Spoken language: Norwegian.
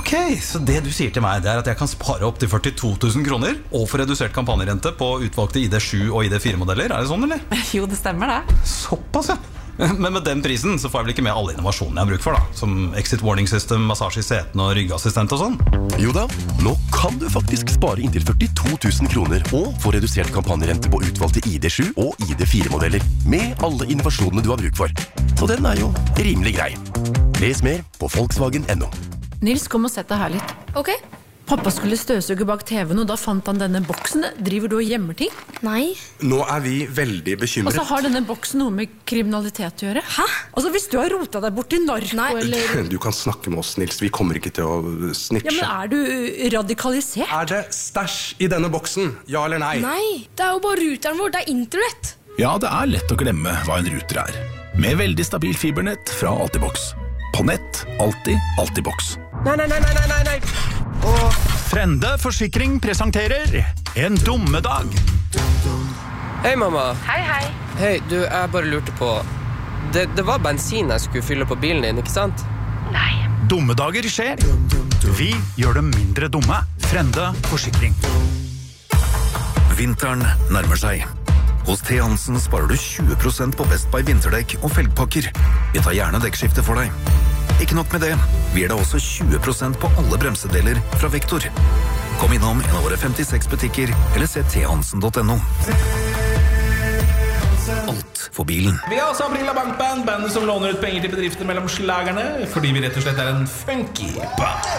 Ok, så det du sier til meg, det at jeg kan spare opp til 42 000 kroner og få redusert kampanjerente på utvalgte ID7 og ID4-modeller. Det sånn, eller? Jo, det stemmer det. Såpass, ja. Men med den prisen så får jeg vel ikke med alle innovasjonene jeg har bruk for, da. Som exit warning system, massasje i seten og ryggassistent og sånn. Jo da, nå kan du faktisk spare inntil 42 000 kroner og få redusert kampanjerente på utvalgte ID7 og ID4-modeller med alle innovasjonene du har bruk for. Så den jo rimelig grei. Les mer på Volkswagen.no. Nils, kom og sett deg her litt. Ok. Pappa skulle støvsuge bak TV-en, og da fant han denne boksen. Driver du og gjemmer ting? Nei. Nå vi veldig bekymret. Og så har denne boksen noe med kriminalitet å gjøre. Hæ? Altså, hvis du har rotet deg bort i narko, Nei. eller... Du kan snakke med oss, Nils. Vi kommer ikke til å snitche. Ja, men du radikalisert? Det stæsj i denne boksen? Ja eller nei? Nei, det jo bare ruteren vår, det internett. Ja, det lett å glemme hva en router Med veldig stabil fibernett fra Altibox. På nett, alltid Altibox. Nei. Frende Forsikring presenterer En dommedag. Hei, mamma. Hei. Hei, du, jeg bare lurte på det var bensin jeg skulle fylle på bilen din, ikke sant? Nei. Dommedager skjer. Vi gjør dem mindre dumme. Frende Forsikring. Vinteren nærmer seg. Hos T. Hansen sparer du 20% på Best Buy vinterdekk og felgpakker. Vi tar gjerne dekkskifte for deg. Ikke nok med det, vi gir deg også 20% på alle bremsedeler fra Vektor. Kom innom en av våre 56 butikker, eller se thansen.no. Alt for bilen. Vi har også Aprila Bankband, bandet som låner ut penger til bedrifter mellom slagerne, fordi vi rett og slett en funky band.